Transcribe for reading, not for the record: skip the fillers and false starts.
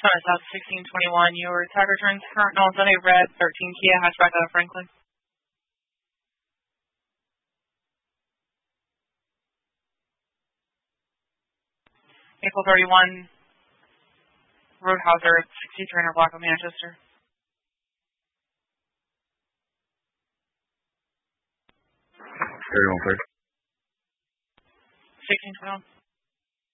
Sun is South 1621. Your tag returns current null Sunday red 13 Kia hatchback out of Franklin. April 31. Roadhouser 6300 block of Manchester. 31 clear. 1621.